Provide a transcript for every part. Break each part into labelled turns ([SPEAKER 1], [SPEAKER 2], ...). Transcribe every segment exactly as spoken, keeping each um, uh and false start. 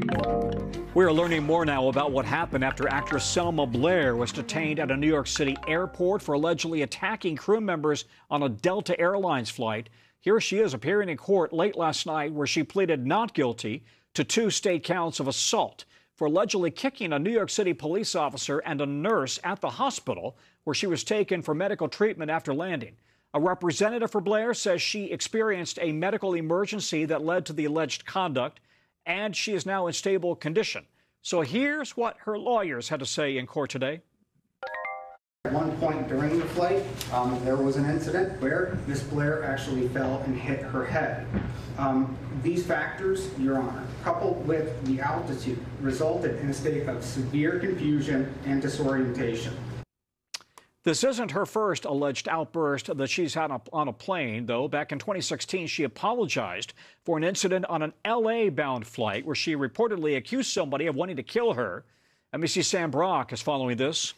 [SPEAKER 1] We're learning more now about what happened after actress Selma Blair was detained at a New York City airport for allegedly attacking crew members on a Delta Airlines flight. Here she is appearing in court late last night, where she pleaded not guilty to two state counts of assault for allegedly kicking a New York City police officer and a nurse at the hospital where she was taken for medical treatment after landing. A representative for Blair says she experienced a medical emergency that led to the alleged conduct, and she is now in stable condition. So here's what her lawyers had to say in court today.
[SPEAKER 2] At one point during the flight, um, there was an incident where Miz Blair actually fell and hit her head. Um, these factors, Your Honor, coupled with the altitude, resulted in a state of severe confusion and disorientation.
[SPEAKER 1] This isn't her first alleged outburst that she's had on a plane, though. Back in twenty sixteen, she apologized for an incident on an L A-bound flight where she reportedly accused somebody of wanting to kill her. N B C's Sam Brock is following this.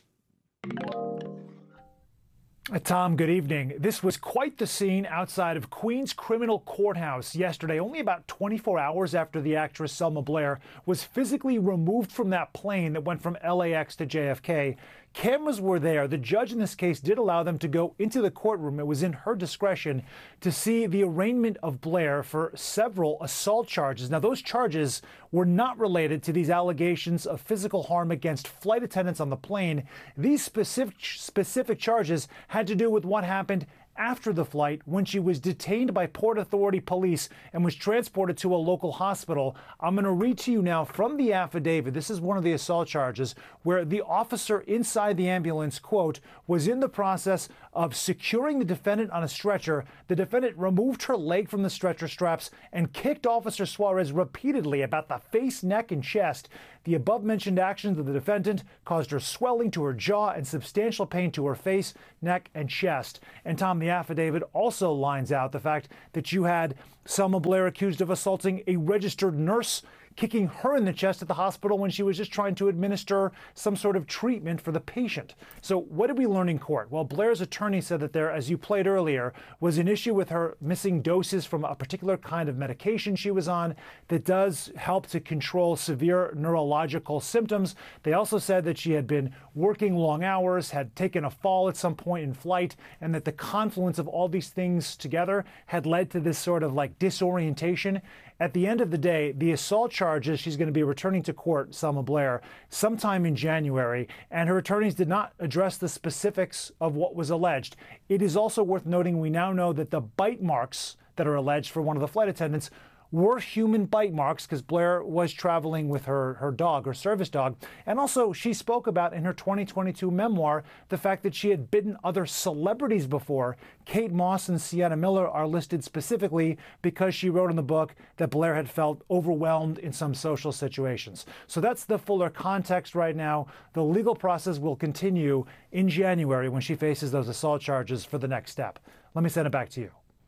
[SPEAKER 3] Tom, good evening. This was quite the scene outside of Queens Criminal Courthouse yesterday, only about twenty-four hours after the actress Selma Blair was physically removed from that plane that went from L A X to J F K. Cameras were there. The judge in this case did allow them to go into the courtroom. It was in her discretion to see the arraignment of Blair for several assault charges. Now, those charges were not related to these allegations of physical harm against flight attendants on the plane. These specific, specific charges had to do with what happened after the flight when she was detained by Port Authority police and was transported to a local hospital. I'm going to read to you now from the affidavit. This is one of the assault charges where the officer inside the ambulance, quote, was in the process of securing the defendant on a stretcher. The defendant removed her leg from the stretcher straps and kicked Officer Suarez repeatedly about the face, neck, and chest. The above-mentioned actions of the defendant caused her swelling to her jaw and substantial pain to her face, neck, and chest. And Tom, the affidavit also lines out the fact that you had Selma Blair accused of assaulting a registered nurse, kicking her in the chest at the hospital when she was just trying to administer some sort of treatment for the patient. So what did we learn in court? Well, Blair's attorney said that there, as you played earlier, was an issue with her missing doses from a particular kind of medication she was on that does help to control severe neurological symptoms. They also said that she had been working long hours, had taken a fall at some point in flight, and that the confluence of all these things together had led to this sort of like disorientation. At the end of the day, the assault charges, she's going to be returning to court, Selma Blair, sometime in January, and her attorneys did not address the specifics of what was alleged. It is also worth noting we now know that the bite marks that are alleged for one of the flight attendants were human bite marks because Blair was traveling with her, her dog, her service dog. And also, she spoke about in her twenty twenty-two memoir the fact that she had bitten other celebrities before. Kate Moss and Sienna Miller are listed specifically because she wrote in the book that Blair had felt overwhelmed in some social situations. So that's the fuller context right now. The legal process will continue in January when she faces those assault charges for the next step. Let me send it back to you.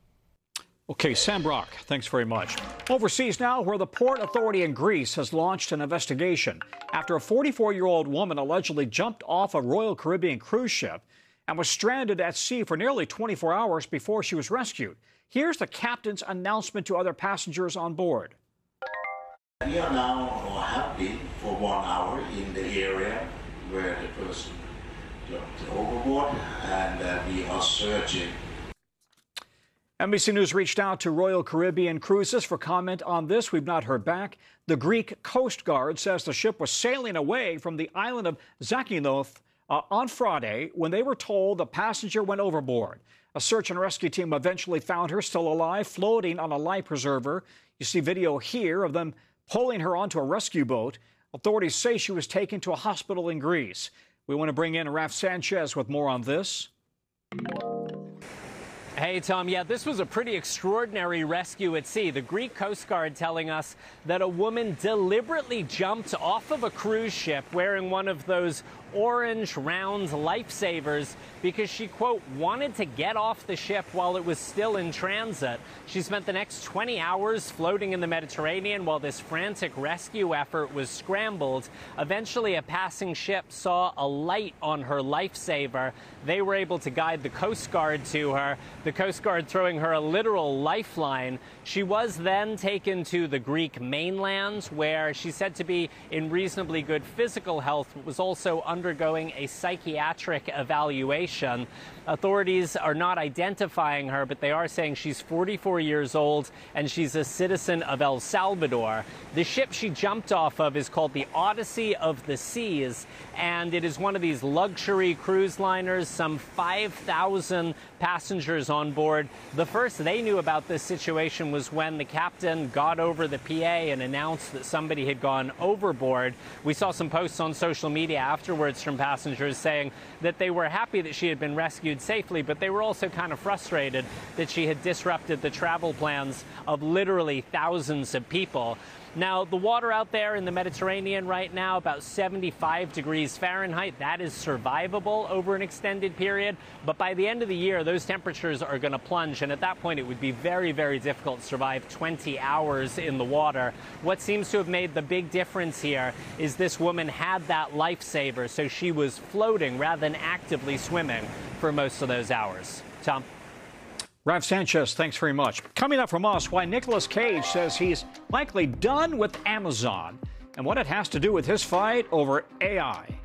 [SPEAKER 1] Okay, Sam Brock, thanks very much. Overseas now, where the Port Authority in Greece has launched an investigation after a forty-four-year-old woman allegedly jumped off a Royal Caribbean cruise ship and was stranded at sea for nearly twenty-four hours before she was rescued. Here's the captain's announcement to other passengers on board.
[SPEAKER 4] We are now have been for one hour in the area where the person jumped overboard, and uh, we are searching.
[SPEAKER 1] N B C News reached out to Royal Caribbean Cruises for comment on this. We've not heard back. The Greek Coast Guard says the ship was sailing away from the island of Zakynthos uh, on Friday when they were told the passenger went overboard. A search and rescue team eventually found her still alive, floating on a life preserver. You see video here of them pulling her onto a rescue boat. Authorities say she was taken to a hospital in Greece. We want to bring in Raf Sanchez with more on this.
[SPEAKER 5] Hey, Tom. Yeah, this was a pretty extraordinary rescue at sea. The Greek Coast Guard telling us that a woman deliberately jumped off of a cruise ship wearing one of those orange round lifesavers because she, quote, wanted to get off the ship while it was still in transit. She spent the next twenty hours floating in the Mediterranean while this frantic rescue effort was scrambled. Eventually, a passing ship saw a light on her lifesaver. They were able to guide the Coast Guard to her, the Coast Guard throwing her a literal lifeline. She was then taken to the Greek mainland, where she's said to be in reasonably good physical health, but was also undergoing a psychiatric evaluation. Authorities are not identifying her, but they are saying she's forty-four years old and she's a citizen of El Salvador. The ship she jumped off of is called the Odyssey of the Seas, and it is one of these luxury cruise liners, some five thousand passengers on board. The first they knew about this situation was when the captain got over the P A and announced that somebody had gone overboard. We saw some posts on social media afterwards from passengers saying that they were happy that she had been rescued safely, but they were also kind of frustrated that she had disrupted the travel plans of literally thousands of people. Now, the water out there in the Mediterranean right now, about seventy-five degrees Fahrenheit. That is survivable over an extended period. But by the end of the year, those temperatures are going to plunge. And at that point, it would be very, very difficult to survive twenty hours in the water. What seems to have made the big difference here is this woman had that lifesaver. So she was floating rather than actively swimming for most of those hours. Tom?
[SPEAKER 1] Ralph Sanchez, thanks very much. Coming up from us, why Nicolas Cage says he's likely done with Amazon and what it has to do with his fight over A I.